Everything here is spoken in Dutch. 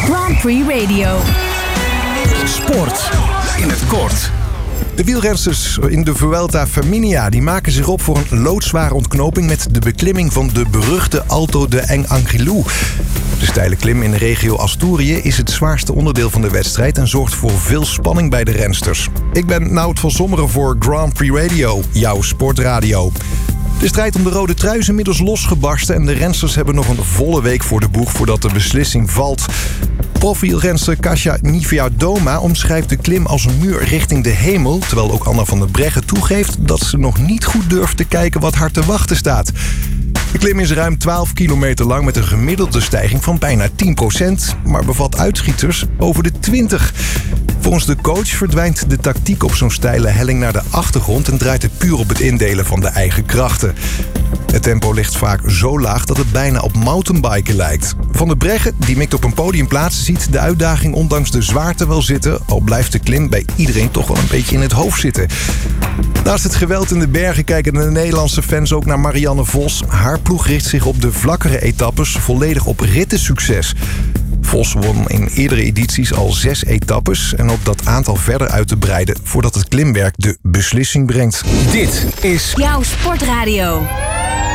Grand Prix Radio. Sport in het kort. De wielrensters in de Vuelta Flaminia die maken zich op voor een loodzware ontknoping met de beklimming van de beruchte Alto de Engangelú. De steile klim in de regio Asturië is het zwaarste onderdeel van de wedstrijd en zorgt voor veel spanning bij de rensters. Ik ben Nout van Sommeren voor Grand Prix Radio, jouw sportradio. De strijd om de rode trui is inmiddels losgebarsten en de rensters hebben nog een volle week voor de boeg voordat de beslissing valt. Profielrenster Kasia Niewiadoma omschrijft de klim als een muur richting de hemel, terwijl ook Anna van der Breggen toegeeft dat ze nog niet goed durft te kijken wat haar te wachten staat. De klim is ruim 12 kilometer lang met een gemiddelde stijging van bijna 10%, maar bevat uitschieters over de 20%. Volgens de coach verdwijnt de tactiek op zo'n steile helling naar de achtergrond en draait het puur op het indelen van de eigen krachten. Het tempo ligt vaak zo laag dat het bijna op mountainbiken lijkt. Van der Breggen, die mikt op een podium plaatsen, ziet de uitdaging ondanks de zwaarte wel zitten, al blijft de klim bij iedereen toch wel een beetje in het hoofd zitten. Naast het geweld in de bergen kijken de Nederlandse fans ook naar Marianne Vos. Haar ploeg richt zich op de vlakkere etappes volledig op rittensucces. Vos won in eerdere edities al 6 etappes en hoopt dat aantal verder uit te breiden voordat het klimwerk de beslissing brengt. Dit is jouw sportradio.